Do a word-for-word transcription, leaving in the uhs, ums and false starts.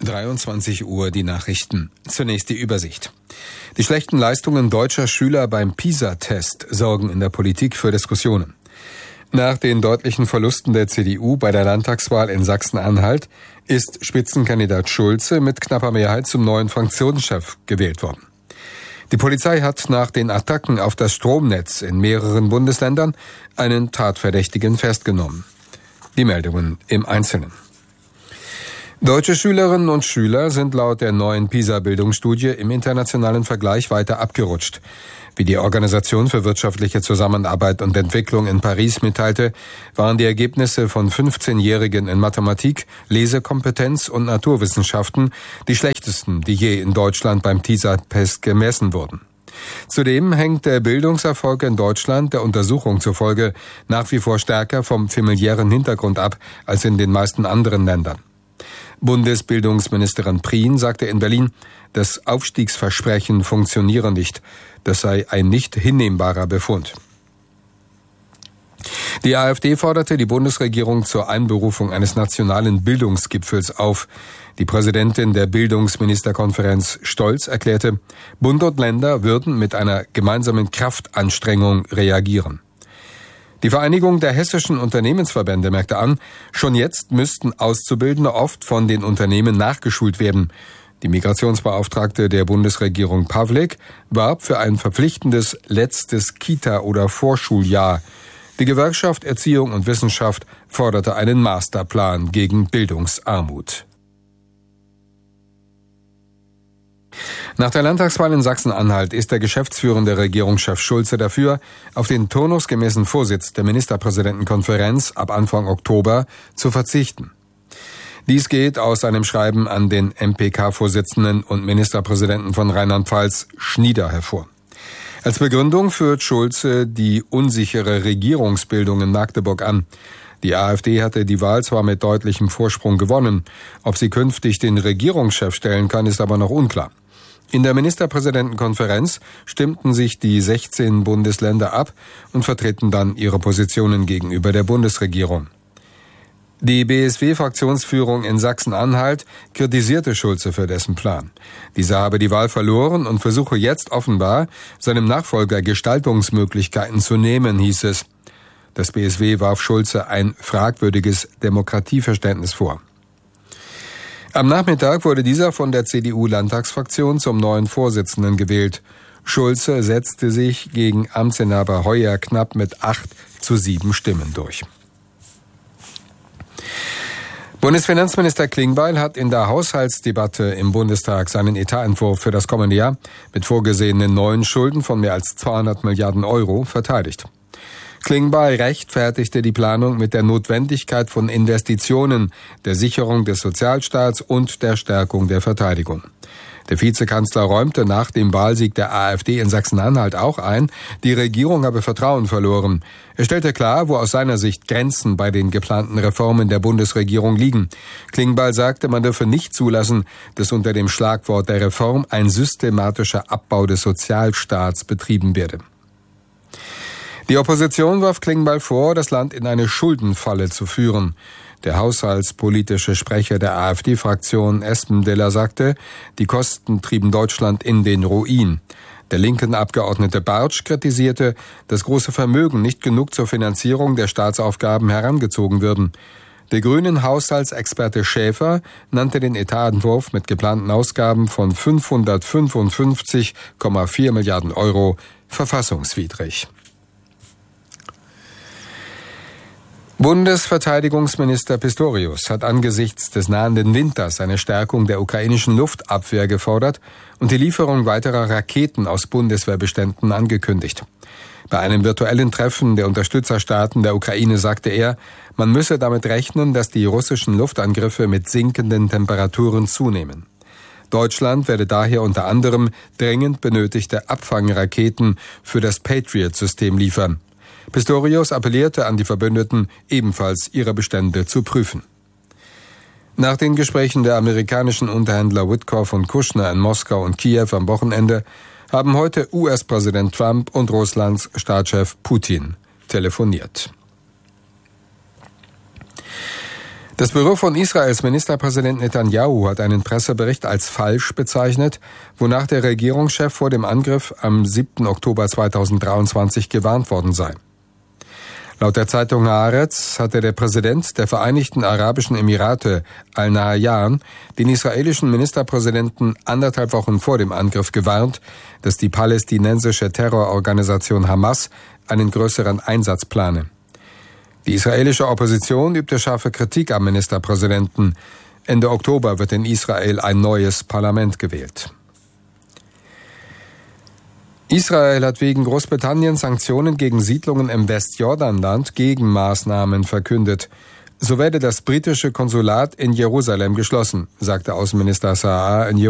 dreiundzwanzig Uhr die Nachrichten. Zunächst die Übersicht. Die schlechten Leistungen deutscher Schüler beim PISA-Test sorgen in der Politik für Diskussionen. Nach den deutlichen Verlusten der C D U bei der Landtagswahl in Sachsen-Anhalt ist Spitzenkandidat Schulze mit knapper Mehrheit zum neuen Fraktionschef gewählt worden. Die Polizei hat nach den Attacken auf das Stromnetz in mehreren Bundesländern einen Tatverdächtigen festgenommen. Die Meldungen im Einzelnen. Deutsche Schülerinnen und Schüler sind laut der neuen PISA-Bildungsstudie im internationalen Vergleich weiter abgerutscht. Wie die Organisation für wirtschaftliche Zusammenarbeit und Entwicklung in Paris mitteilte, waren die Ergebnisse von fünfzehnjährigen in Mathematik, Lesekompetenz und Naturwissenschaften die schlechtesten, die je in Deutschland beim PISA-Test gemessen wurden. Zudem hängt der Bildungserfolg in Deutschland der Untersuchung zufolge nach wie vor stärker vom familiären Hintergrund ab als in den meisten anderen Ländern. Bundesbildungsministerin Prien sagte in Berlin, das Aufstiegsversprechen funktioniere nicht. Das sei ein nicht hinnehmbarer Befund. Die AfD forderte die Bundesregierung zur Einberufung eines nationalen Bildungsgipfels auf. Die Präsidentin der Bildungsministerkonferenz Stolz erklärte, Bund und Länder würden mit einer gemeinsamen Kraftanstrengung reagieren. Die Vereinigung der hessischen Unternehmensverbände merkte an, schon jetzt müssten Auszubildende oft von den Unternehmen nachgeschult werden. Die Migrationsbeauftragte der Bundesregierung Pavlik warb für ein verpflichtendes letztes Kita- oder Vorschuljahr. Die Gewerkschaft Erziehung und Wissenschaft forderte einen Masterplan gegen Bildungsarmut. Nach der Landtagswahl in Sachsen-Anhalt ist der geschäftsführende Regierungschef Schulze dafür, auf den turnusgemäßen Vorsitz der Ministerpräsidentenkonferenz ab Anfang Oktober zu verzichten. Dies geht aus einem Schreiben an den M P K-Vorsitzenden und Ministerpräsidenten von Rheinland-Pfalz Schnieder hervor. Als Begründung führt Schulze die unsichere Regierungsbildung in Magdeburg an. Die AfD hatte die Wahl zwar mit deutlichem Vorsprung gewonnen, ob sie künftig den Regierungschef stellen kann, ist aber noch unklar. In der Ministerpräsidentenkonferenz stimmten sich die sechzehn Bundesländer ab und vertreten dann ihre Positionen gegenüber der Bundesregierung. Die B S W-Fraktionsführung in Sachsen-Anhalt kritisierte Schulze für dessen Plan. Dieser habe die Wahl verloren und versuche jetzt offenbar, seinem Nachfolger Gestaltungsmöglichkeiten zu nehmen, hieß es. Das B S W warf Schulze ein fragwürdiges Demokratieverständnis vor. Am Nachmittag wurde dieser von der C D U-Landtagsfraktion zum neuen Vorsitzenden gewählt. Schulze setzte sich gegen Amtsinhaber Heuer knapp mit acht zu sieben Stimmen durch. Bundesfinanzminister Klingbeil hat in der Haushaltsdebatte im Bundestag seinen Etatentwurf für das kommende Jahr mit vorgesehenen neuen Schulden von mehr als zweihundert Milliarden Euro verteidigt. Klingbeil rechtfertigte die Planung mit der Notwendigkeit von Investitionen, der Sicherung des Sozialstaats und der Stärkung der Verteidigung. Der Vizekanzler räumte nach dem Wahlsieg der AfD in Sachsen-Anhalt auch ein, die Regierung habe Vertrauen verloren. Er stellte klar, wo aus seiner Sicht Grenzen bei den geplanten Reformen der Bundesregierung liegen. Klingbeil sagte, man dürfe nicht zulassen, dass unter dem Schlagwort der Reform ein systematischer Abbau des Sozialstaats betrieben werde. Die Opposition warf Klingbeil vor, das Land in eine Schuldenfalle zu führen. Der haushaltspolitische Sprecher der AfD-Fraktion Espen Diller sagte, die Kosten trieben Deutschland in den Ruin. Der linken Abgeordnete Bartsch kritisierte, dass große Vermögen nicht genug zur Finanzierung der Staatsaufgaben herangezogen würden. Der grünen Haushaltsexperte Schäfer nannte den Etatentwurf mit geplanten Ausgaben von fünfhundertfünfundfünfzig Komma vier Milliarden Euro verfassungswidrig. Bundesverteidigungsminister Pistorius hat angesichts des nahenden Winters eine Stärkung der ukrainischen Luftabwehr gefordert und die Lieferung weiterer Raketen aus Bundeswehrbeständen angekündigt. Bei einem virtuellen Treffen der Unterstützerstaaten der Ukraine sagte er, man müsse damit rechnen, dass die russischen Luftangriffe mit sinkenden Temperaturen zunehmen. Deutschland werde daher unter anderem dringend benötigte Abfangraketen für das Patriot-System liefern. Pistorius appellierte an die Verbündeten, ebenfalls ihre Bestände zu prüfen. Nach den Gesprächen der amerikanischen Unterhändler Witkoff und Kushner in Moskau und Kiew am Wochenende haben heute U S-Präsident Trump und Russlands Staatschef Putin telefoniert. Das Büro von Israels Ministerpräsident Netanyahu hat einen Pressebericht als falsch bezeichnet, wonach der Regierungschef vor dem Angriff am siebten Oktober zweitausenddreiundzwanzig gewarnt worden sei. Laut der Zeitung Haaretz hatte der Präsident der Vereinigten Arabischen Emirate, Al-Nahyan, den israelischen Ministerpräsidenten anderthalb Wochen vor dem Angriff gewarnt, dass die palästinensische Terrororganisation Hamas einen größeren Einsatz plane. Die israelische Opposition übte scharfe Kritik am Ministerpräsidenten. Ende Oktober wird in Israel ein neues Parlament gewählt. Israel hat wegen Großbritanniens Sanktionen gegen Siedlungen im Westjordanland Gegenmaßnahmen verkündet. So werde das britische Konsulat in Jerusalem geschlossen, sagte Außenminister Sa'ar in